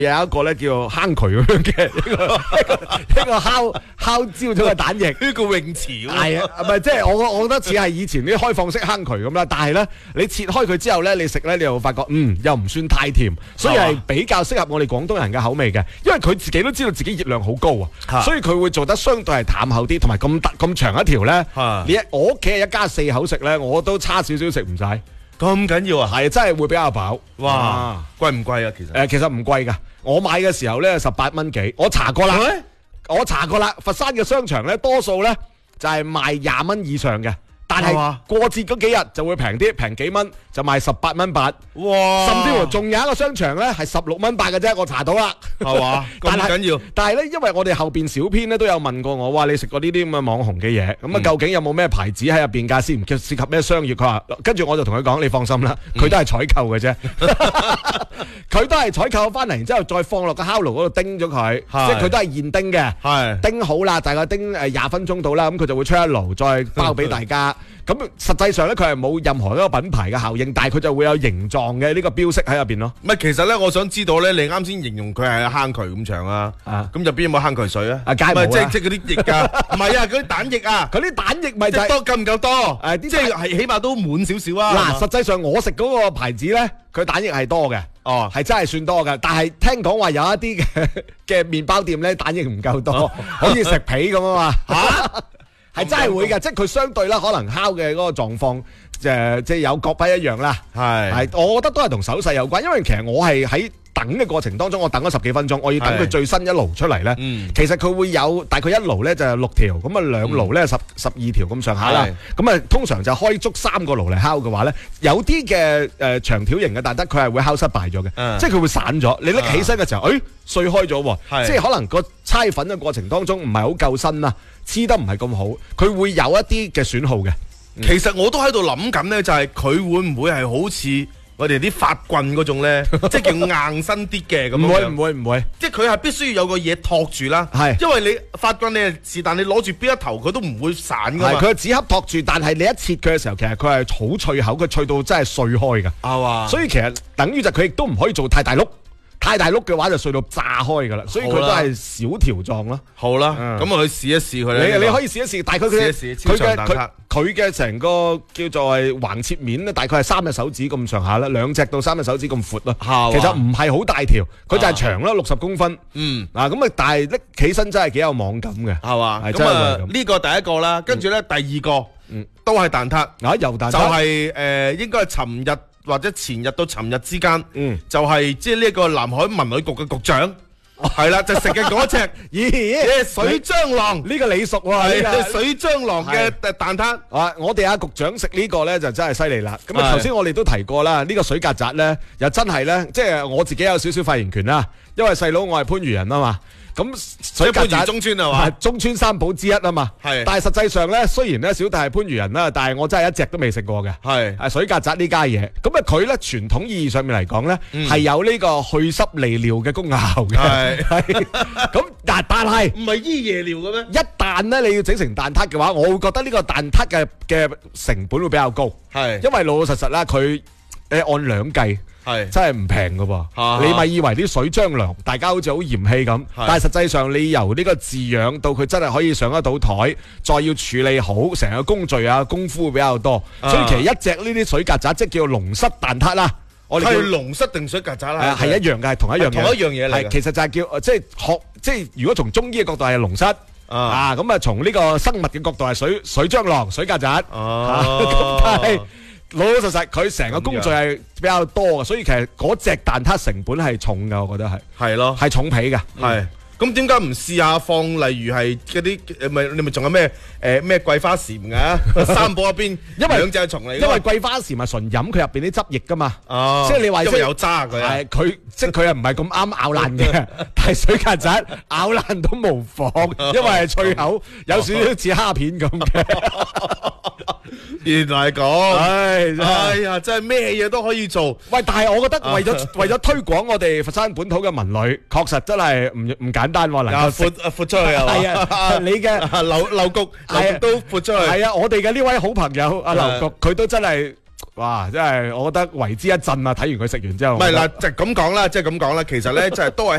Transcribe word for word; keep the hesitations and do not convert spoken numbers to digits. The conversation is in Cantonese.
有一個咧叫坑渠咁樣嘅一個一個一個烤烤焦咗嘅蛋液， 呢個泳池喎。 係啊，唔係即係我我覺得似係以前啲開放式坑渠咁啦。但係咧，你切開佢之後咧，你食咧你又發覺嗯又唔算太甜，所以係比較適合我哋廣東人嘅口味嘅。因為佢自己都知道自己熱量好高啊，所以佢會做得相對係淡厚啲，同埋咁咁長一條咧。你我屋企係一家四口食咧，我都差少少食唔晒。 咁緊要啊？ 係真係會比較飽。 哇，貴唔貴啊？其實誒，其實唔貴㗎。我買嘅時候咧十八蚊幾，我查過啦，我查過啦。佛山嘅商場咧，多數咧就係賣廿蚊以上嘅。但係過節嗰幾日就會平啲，平幾蚊就賣十八蚊八，哇！甚至乎仲有一個商場咧係十六蚊八嘅啫，我查到啦， 係嘛？咁緊要。 但係咧，因為我哋後邊小編咧都有問過我，話你食過呢啲咁嘅網紅嘅嘢，咁啊究竟有冇咩牌子喺入邊㗎？涉唔涉及咩商業？佢話，跟住我就同佢講，你放心啦，佢都係採購嘅啫，佢都係採購翻嚟，然之後再放落個烤爐嗰度叮咗佢，即係佢都係現叮嘅，叮好啦，大概叮誒廿分鐘到啦，咁佢就會出一爐，再包俾大家。咁實際上咧，佢係冇任何一個品牌嘅效應，但係佢就會有形狀嘅呢個標識喺入邊咯。 唔係，其實咧，我想知道咧，你啱先形容佢係坑渠咁長啊，咁入邊有冇坑渠水啊？ 啊，梗係冇啦。 即係即係嗰啲液啊，唔係啊，嗰啲蛋液啊， 嗰啲蛋液咪就係多夠唔夠多？誒，即係係起碼都滿少少啊。 嗱，實際上我食嗰個牌子咧，佢蛋液係多嘅，哦，係真係算多嘅。但係聽講話有一啲嘅嘅麵包店咧，蛋液唔夠多，好似食皮咁啊嘛。嚇！係真係會嘅，即係佢相對啦，可能烤嘅嗰個狀況，誒，即係有各不一樣啦。係，係，我覺得都係同手勢有關，因為其實我係喺等嘅過程當中，我等咗十幾分鐘，我要等佢最新一爐出嚟咧。其實佢會有大概一爐咧就係六條，咁啊兩爐咧十十二條咁上下啦。咁啊通常就開足三個爐嚟烤嘅話咧，有啲嘅誒長條型嘅蛋撻佢係會烤失敗咗嘅，即係佢會散咗。你拎起身嘅時候，誒碎開咗喎，即係可能個猜粉嘅過程當中唔係好夠身啊。黐得唔係咁好，佢會有一啲嘅損耗嘅。 其實我都喺度諗緊咧，就係佢會唔會係好似我哋啲法棍嗰種咧，即係叫硬身啲嘅咁樣？唔會唔會唔會， 即係佢係必須要有個嘢托住啦。係，因為你法棍你係是但你攞住邊一頭佢都唔會散㗎嘛。 佢只恰托住，但係你一切佢嘅時候，其實佢係好脆口，佢脆到真係碎開㗎。係嘛？所以其實等於就佢亦都唔可以做太大碌。太大碌嘅話就碎到炸開噶啦，所以佢都係小條狀咯。 好啦，咁我去試一試佢咧。 你你可以試一試，大概佢佢嘅佢佢嘅成個叫做係橫切面咧，大概係三隻手指咁上下啦，兩隻到三隻手指咁闊咯。其實唔係好大條，佢就係長啦，六十公分。嗯，嗱咁啊，但係拎起身真係幾有網感嘅，係嘛？ 咁啊，呢個第一個啦，跟住咧第二個，嗯，都係蛋撻啊，又蛋撻， 就係誒，應該係尋日。或者前日到尋日之間，嗯，就係即係呢個南海文旅局嘅局長，係啦，就食嘅嗰隻，咦，水蟑螂呢個你熟喎，係水蟑螂嘅蛋撻。 啊，我哋阿局長食呢個咧就真係犀利啦。咁啊，頭先我哋都提過啦，呢個水曱甴咧又真係咧，即係我自己有少少發言權啦，因為細佬我係番禺人啊嘛。咁水曱甴中村係嘛？ 中村三寶之一啊嘛。係。但係實際上咧，雖然咧小弟係番禺人啦，但係我真係一隻都未食過嘅。係。係水曱甴呢家嘢，咁啊佢咧傳統意義上面嚟講咧，係有呢個去濕利尿嘅功效嘅。係。係。咁但但係唔係醫夜尿嘅咩？ 一旦咧你要整成蛋撻嘅話，我會覺得呢個蛋撻嘅嘅成本會比較高。係。因為老老實實啦，佢誒按兩計。係真係唔平噶噃，你咪以為啲水蟑螂大家好似好嫌棄咁，但係實際上你由呢個飼養到佢真係可以上得到台，再要處理好成個工序啊，功夫會比較多，所以其實一隻呢啲水曱甴即係叫龍虱蛋撻啦。我哋係龍虱定水曱甴啦， 係一樣嘅，係同一樣嘢， 同一樣嘢嚟。 係其實就係叫即係學，即係如果從中醫嘅角度係龍虱啊，咁啊從呢個生物嘅角度係水水蟑螂、水曱甴。哦，咁但係。老老實實，佢成個工序係比較多嘅，所以其實嗰隻蛋撻成本係重嘅，我覺得係係咯， 係重皮嘅。 係咁點解唔試下放？例如係嗰啲誒，咪你咪仲有咩誒咩桂花鱔㗎？三寶入邊，因為兩隻蟲嚟。 因為桂花鱔咪純飲佢入邊啲汁液㗎嘛。 哦， 即係你話因為有渣佢。 係佢即係佢又唔係咁啱咬爛嘅，但係水曱甴咬爛都無妨，因為係脆口，有少少似蝦片咁嘅。 原來係咁，哎呀，真係咩嘢都可以做。 喂，但係我覺得為咗為咗推廣我哋佛山本土嘅文旅，確實真係唔唔簡單喎。能夠闊闊出去係嘛？ 係啊，你嘅劉劉局，劉局都闊出去。 係啊，我哋嘅呢位好朋友阿劉局，佢都真係哇！真係我覺得為之一振啊！睇完佢食完之後， 唔係嗱，就咁講啦，即係咁講啦，其實咧就係都係。